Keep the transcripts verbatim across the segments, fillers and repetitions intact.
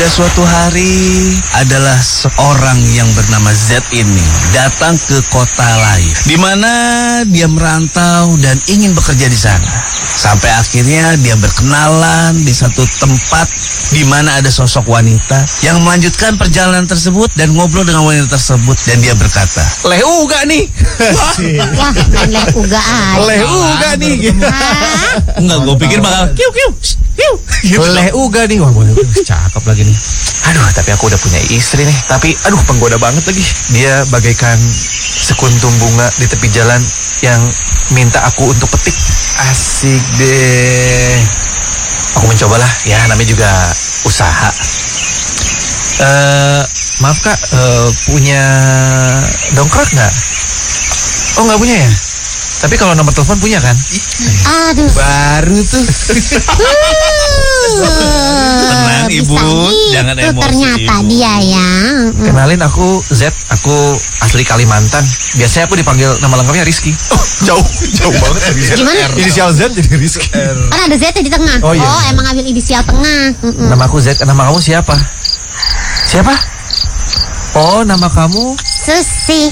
Pada suatu hari adalah seorang yang bernama Z ini datang ke kota lain, di mana dia merantau dan ingin bekerja di sana. Sampai akhirnya dia berkenalan di satu tempat di mana ada sosok wanita yang melanjutkan perjalanan tersebut dan ngobrol dengan wanita tersebut, dan dia berkata, "Leh uga nih." Wah, main leh uga aja. Leh uga nih. Hah? Enggak, gue pikir bakal kiu kiu. Kiu. Gitu. Leh uga nih. Wah, boleh. Cakep lagi nih. Aduh, tapi aku udah punya istri nih. Tapi aduh, penggoda banget lagi. Dia bagaikan sekuntum bunga di tepi jalan yang minta aku untuk petik. Asik deh. Aku mencobalah. Ya, namanya juga usaha. Eh, maaf Kak, eh, punya dongkrak nggak? Oh, nggak punya ya? Tapi kalau nomor telepon punya kan? Aduh. Baru tuh. Tenang Ibu, jangan itu emosi. ternyata Ibu. dia ya. Mm. Kenalin, aku Z, aku asli Kalimantan. Biasanya aku dipanggil nama lengkapnya Rizky. Oh, jauh, jauh banget. Gimana? Inisial Z jadi Rizky. Kan ada Z di tengah. Oh, iya. emang ambil inisial tengah. Mm-mm. Nama aku Z, nama kamu siapa? Siapa? Oh, nama kamu Susi.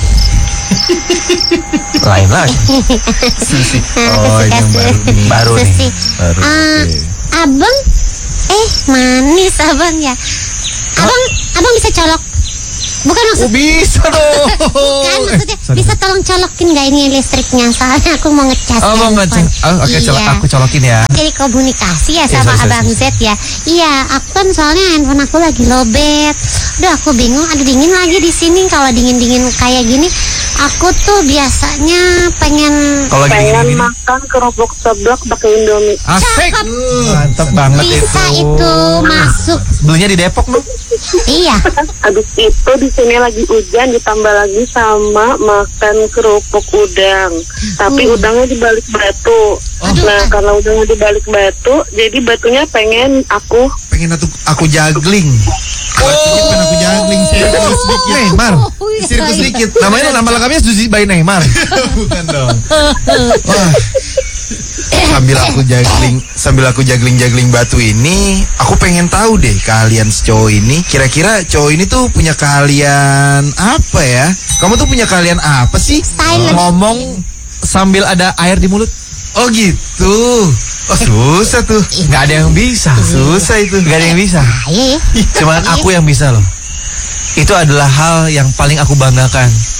lain lagi. Susi. Oh, ini yang baru nih. Baru nih. Susi. Baru. Ah, abang, eh manis abang ya. Abang, abang bisa colok? Bukan maksud, Oh, bisa dong. bukan maksudnya Eh, sorry. bisa tolong colokin nggak ini listriknya? Soalnya aku mau ngecas. Oh, mau handphone. ngecek. Oh, oke, Iya. colok, aku colokin ya. Jadi komunikasi ya Iya, sama sorry, sorry, abang sorry. Z ya. Iya, aku kan soalnya handphone aku lagi lowbat. Aduh, aku bingung. Aduh, dingin lagi di sini. Kalau dingin-dingin kayak gini, aku tuh biasanya pengen. Kalau lagi Pengen gini-gini. makan kerupuk seblak pakai Indomie. Asik. Cakep. Mantap banget Bisa itu. itu masuk. Belinya di Depok loh. Iya. Habis itu di sini lagi hujan, ditambah lagi sama makan kerupuk udang. Tapi Uh. udangnya di balik batu. Aduh. Nah, karena udangnya di balik batu, jadi batunya pengen aku Pengen aku, aku juggling. Batunya pengen aku juggling. Sirkus sedikit. Neymar. Sirkus sedikit. Namanya nama lengkapnya Suzy by Neymar. Bukan dong. Wah. Sambil aku juggling, sambil aku juggling-juggling batu ini, aku pengen tahu deh keahlian si cowok ini. Kira-kira cowok ini tuh punya keahlian apa ya? Kamu tuh punya keahlian apa sih? Silent. Ngomong sambil ada air di mulut. Oh gitu. Oh susah tuh. Nggak ada yang bisa. Susah itu. Nggak ada yang bisa. Iya. Cuman aku yang bisa loh. Itu adalah hal yang paling aku banggakan.